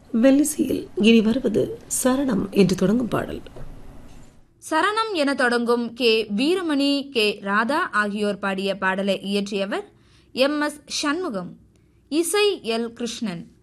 வெள்ளிசையில் இனி வருவது சரணம் என்று தொடங்கும் பாடல். சரணம் என தொடங்கும் கே. வீரமணி, கே. ராதா ஆகியோர் பாடிய பாடலை இயற்றியவர் எம். எஸ். சண்முகம். இசை எல். கிருஷ்ணன்.